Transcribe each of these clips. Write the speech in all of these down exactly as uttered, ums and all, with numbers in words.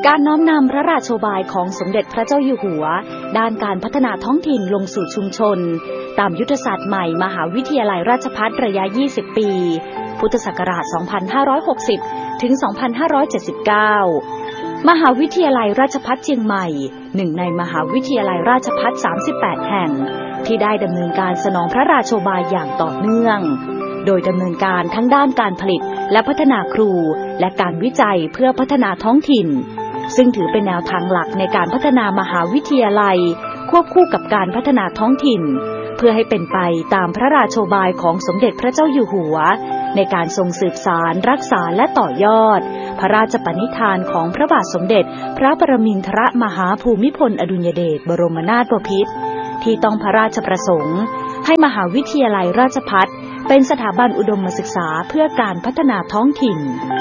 การน้อมนำพระราโชบายของสมเด็จพระเจ้าอยู่หัวด้านการพัฒนาท้องถิ่นลงสู่ชุมชนตามยุทธศาสตร์ใหม่มหาวิทยาลัยราชภัฏระยะยี่สิบปีพุทธศักราชสองพันห้าร้อยหกสิบถึงสองพันห้าร้อยเจ็ดสิบเก้ามหาวิทยาลัยราชภัฏเชียงใหม่หนึ่งในมหาวิทยาลัยราชภัฏสามสิบแปดแห่งที่ได้ดำเนินการสนองพระราโชบายอย่างต่อเนื่องโดยดำเนินการทั้งด้านการผลิตและพัฒนาครูและการวิจัยเพื่อพัฒนาท้องถิ่นซึ่งถือเป็นแนวทางหลักในการพัฒนามหาวิทยาลัยควบคู่กับการพัฒนาท้องถิ่นเพื่อให้เป็นไปตามพระราโชบายของสมเด็จพระเจ้าอยู่หัวในการทรงสืบสานรักษาและต่อยอดพระราชปณิธานของพระบาทสมเด็จพระปรมินทรมหาภูมิพลอดุลยเดชบรมนาถบพิตรที่ต้องพระราชประสงค์ให้มหาวิทยาลัยราชภัฏเป็นสถาบันอุดมศึกษาเพื่อการพัฒนาท้องถิ่น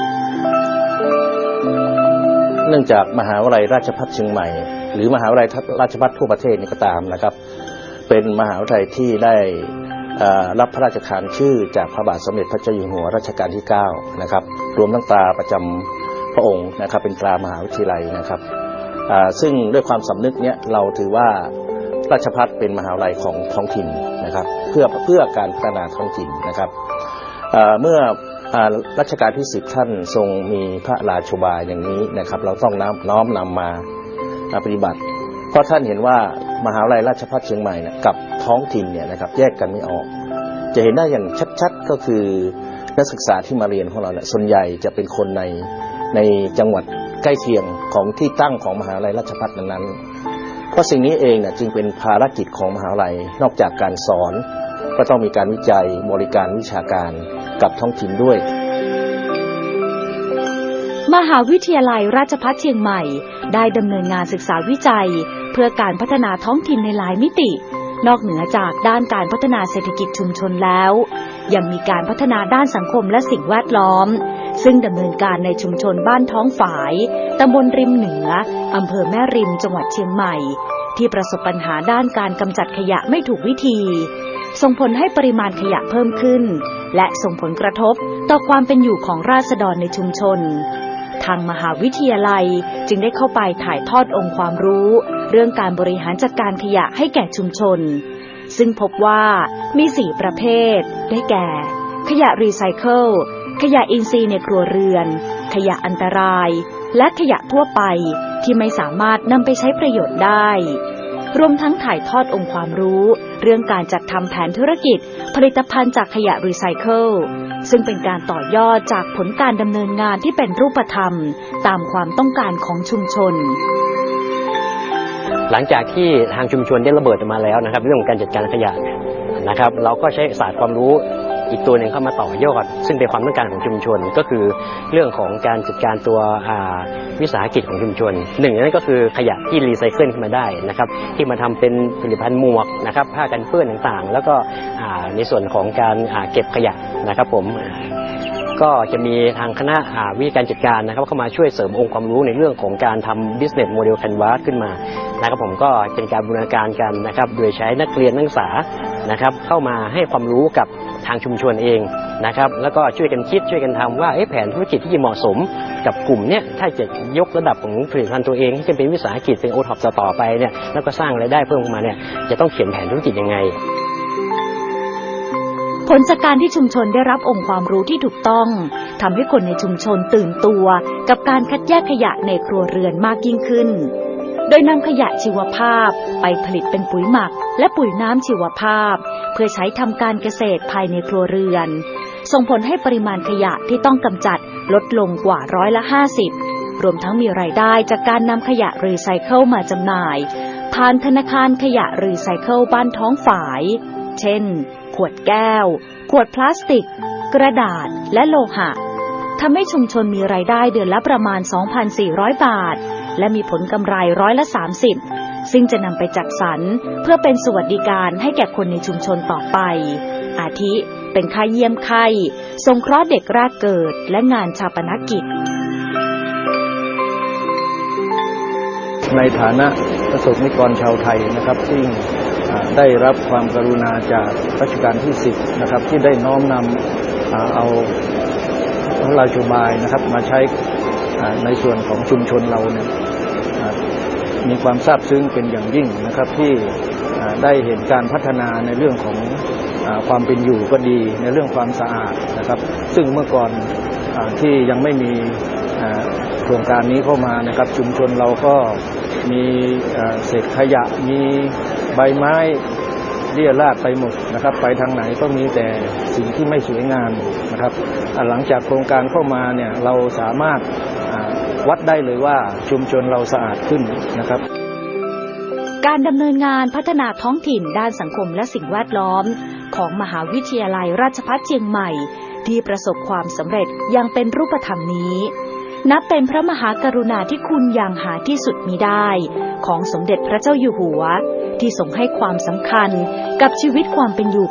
เนื่องจากมหาวิทยาลัยราชภัฏเชียงใหม่หรือมหาวิทยาลัยราชภัฏทั่วประเทศนี่ก็ตามนะครับเป็นมหาวิทยาลัยที่ได้รับพระราชทานชื่อจากพระบาทสมเด็จพระเจ้าอยู่หัวรัชกาลที่เก้านะครับรวมทั้งตราประจำพระองค์นะครับเป็นตรามหาวิทยาลัยนะครับซึ่งด้วยความสำนึกเนี้ยเราถือว่าราชภัฏเป็นมหาวิทยาลัยของท้องถิ่นนะครับเพื่อเพื่อการพัฒนาท้องถิ่นนะครับเมื่อรัชกาลที่สิบท่านทรงมีพระราโชบายอย่างนี้นะครับเราต้องน้อมนำมาปฏิบัติเพราะท่านเห็นว่ามหาวิทยาลัยราชภัฏเชียงใหม่เนี่ยกับท้องถิ่นเนี่ยนะครับแยกกันไม่ออกจะเห็นได้อย่างชัดๆก็คือนักศึกษาที่มาเรียนของเราเนี่ยส่วนใหญ่จะเป็นคนในในจังหวัดใกล้เคียงของที่ตั้งของมหาวิทยาลัยราชภัฏนั้นๆเพราะสิ่งนี้เองเนี่ยจึงเป็นภารกิจของมหาวิทยาลัยนอกจากการสอนก็ต้องมีการวิจัยบริการวิชาการกับท้องถิ่นด้วยมหาวิทยาลัยราชภัฏเชียงใหม่ได้ดำเนินงานศึกษาวิจัยเพื่อการพัฒนาท้องถิ่นในหลายมิตินอกเหนือจากด้านการพัฒนาเศรษฐกิจชุมชนแล้วยังมีการพัฒนาด้านสังคมและสิ่งแวดล้อมซึ่งดำเนินการในชุมชนบ้านท้องฝายตำบลริมเหนืออำเภอแม่ริมจังหวัดเชียงใหม่ที่ประสบปัญหาด้านการกำจัดขยะไม่ถูกวิธีส่งผลให้ปริมาณขยะเพิ่มขึ้นและส่งผลกระทบต่อความเป็นอยู่ของราษฎรในชุมชนทางมหาวิทยาลัยจึงได้เข้าไปถ่ายทอดองค์ความรู้เรื่องการบริหารจัดการขยะให้แก่ชุมชนซึ่งพบว่ามีสี่ประเภทได้แก่ขยะรีไซเคิลขยะอินทรีย์ในครัวเรือนขยะอันตรายและขยะทั่วไปที่ไม่สามารถนำไปใช้ประโยชน์ได้รวมทั้งถ่ายทอดองค์ความรู้เรื่องการจัดทำแผนธุรกิจผลิตภัณฑ์จากขยะรีไซเคิลซึ่งเป็นการต่อยอดจากผลการดำเนินงานที่เป็นรูปธรรมตามความต้องการของชุมชนหลังจากที่ทางชุมชนได้ระเบิดออกมาแล้วนะครับเรื่องของการจัดการขยะนะครับเราก็ใช้ศาสตร์ความรู้อีกตัวหนึ่งเข้ามาต่อยอดซึ่งเป็นความต้องการของชุมชนก็คือเรื่องของการจัดการตัววิสาหกิจของชุมชนหนึ่งนั่นก็คือขยะที่รีไซเคิลขึ้นมาได้นะครับที่มาทำเป็นผลิตภัณฑ์หมวกนะครับผ้ากันเปื้อนต่างๆแล้วก็ในส่วนของการเก็บขยะนะครับผมก็จะมีทางคณะวิธีการจัดการนะครับเข้ามาช่วยเสริมองค์ความรู้ในเรื่องของการทำ business model canvas ขึ้นมานะครับผมก็เป็นการบูรณาการกันนะครับโดยใช้นักเรียนนักศึกษานะครับเข้ามาให้ความรู้กับทางชุมชนเองนะครับแล้วก็ช่วยกันคิดช่วยกันทำว่าแผนธุรกิจที่เหมาะสมกับกลุ่มเนี้ยถ้าจะยกระดับของผลิตภัณฑ์ตัวเองให้เป็นวิสาหกิจเป็นโอท็อปต่อไปเนี่ยแล้วก็สร้างรายได้เพิ่มขึ้นมาเนี่ยจะต้องเขียนแผนธุรกิจยังไงผลจากการที่ชุมชนได้รับองค์ความรู้ที่ถูกต้องทำให้คนในชุมชนตื่นตัวกับการคัดแยกขยะในครัวเรือนมากยิ่งขึ้นโดยนำขยะชีวภาพไปผลิตเป็นปุ๋ยหมักและปุ๋ยน้ำชีวภาพเพื่อใช้ทำการเกษตรภายในครัวเรือนส่งผลให้ปริมาณขยะที่ต้องกำจัดลดลงกว่าร้อยละห้าสิบรวมทั้งมีรายได้จากการนำขยะรีไซเคิลมาจำหน่ายผ่านธนาคารขยะรีไซเคิลบ้านท้องฝายเช่นขวดแก้วขวดพลาสติกกระดาษและโลหะทำให้ชุมชนมีรายได้เดือนละประมาณ สองพันสี่ร้อย บาทและมีผลกำไรร้อยละสามสิบซึ่งจะนำไปจัดสรรเพื่อเป็นสวัสดิการให้แก่คนในชุมชนต่อไปอาทิเป็นค่าเยี่ยมไข้สงเคราะห์เด็กแรกเกิดและงานชาปนกิจในฐานะประสบนิกรชาวไทยนะครับซึ่งได้รับความกรุณาจากรัชกาลที่สิบนะครับที่ได้น้อมนำเอาพระราโชบายนะครับมาใช้ในส่วนของชุมชนเราเนี่ยมีความซาบซึ้งเป็นอย่างยิ่งนะครับที่ได้เห็นการพัฒนาในเรื่องของความเป็นอยู่ก็ดีในเรื่องความสะอาดนะครับซึ่งเมื่อก่อนที่ยังไม่มีโครงการนี้เข้ามานะครับชุมชนเราก็มีเศษขยะมีใบไม้เรี่ยราดไปหมดนะครับไปทางไหนก็มีแต่สิ่งที่ไม่สวยงามนะครับหลังจากโครงการเข้ามาเนี่ยเราสามารถวัดได้เลยว่าชุมชนเราสะอาดขึ้นนะครับการดำเนินงานพัฒนาท้องถิ่นด้านสังคมและสิ่งแวดล้อมของมหาวิทยาลัยราชภัฏเชียงใหม่ที่ประสบความสำเร็จอย่างเป็นรูปธรรมนี้นับเป็นพระมหากรุณาธิคุณอย่างหาที่สุดมิได้ของสมเด็จพระเจ้าอยู่หัวที่ทรงให้ความสำคัญกับชีวิตความเป็นอยู่